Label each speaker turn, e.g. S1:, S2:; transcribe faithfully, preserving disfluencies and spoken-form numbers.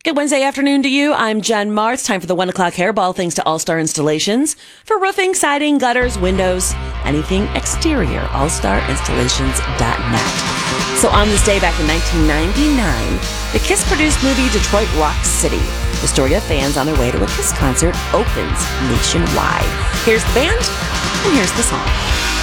S1: Good Wednesday afternoon to you. I'm Jen Marr. It's time for the one o'clock hairball, thanks to All Star Installations. For roofing, siding, gutters, windows, anything exterior, all star installations dot net. So on this day back in nineteen ninety-nine, the Kiss-produced movie Detroit Rock City, the story of fans on their way to a Kiss concert, opens nationwide. Here's the band, and here's the song.